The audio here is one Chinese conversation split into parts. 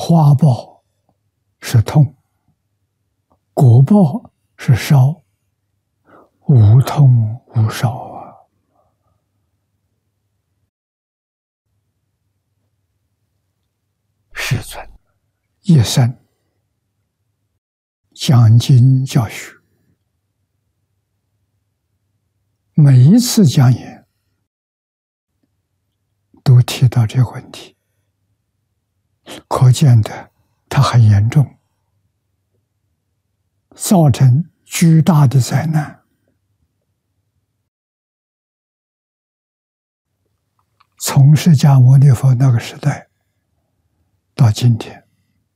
花报是痛，果报是烧，无痛无烧啊。世尊一生讲经教学，每一次讲演都提到这个问题，可见的它很严重，造成巨大的灾难。从释迦牟尼佛那个时代到今天，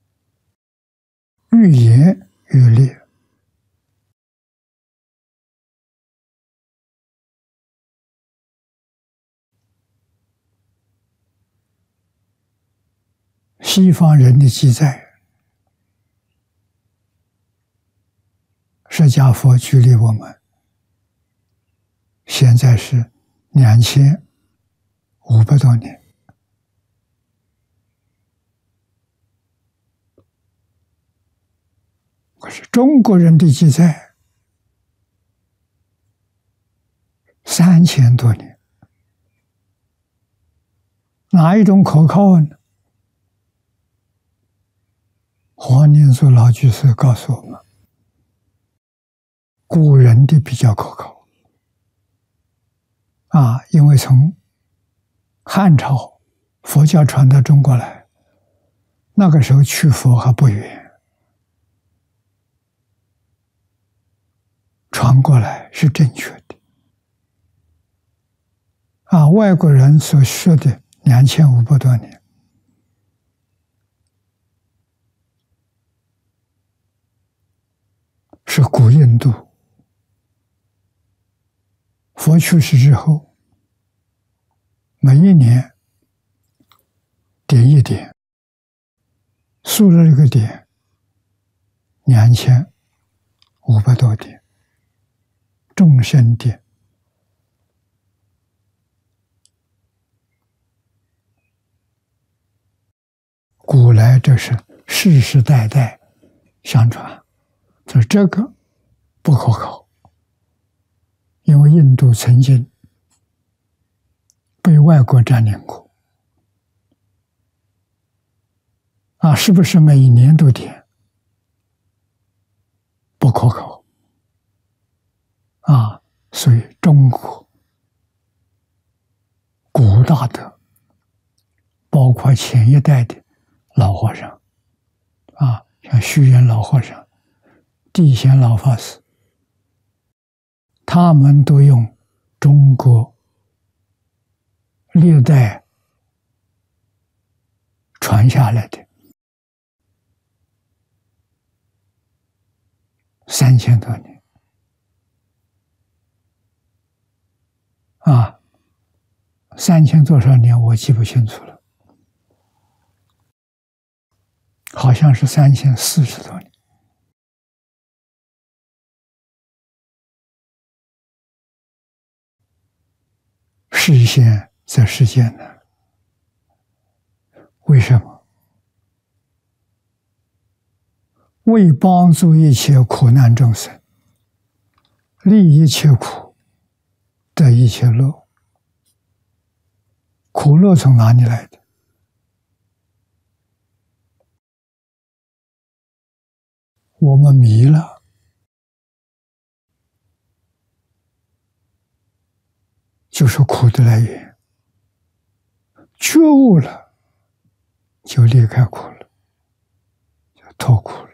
愈演愈烈。西方人的记载，释迦佛距离我们现在是2500多年。可是中国人的记载3000多年，哪一种可靠呢？黄念祖老居士告诉我们，古人的比较可靠因为从汉朝佛教传到中国来，那个时候去佛还不远，传过来是正确的外国人所说的2500多年，是古印度佛去世之后，每一年点一点，数了这个点2500多点，众生点。古来这是世世代代相传，所以这个不可靠，因为印度曾经被外国占领过是不是每一年都点？不可靠所以中国古大德，包括前一代的老和尚像虚云老和尚、地显老法师，他们都用中国历代传下来的3000多年3000多少年我记不清楚了，好像是3040多年。示现在世间呢？为什么？为帮助一切苦难众生，利一切苦，得一切乐。苦乐从哪里来的？我们迷了，就是苦的来源。觉悟了，就离开苦了，就脱苦了。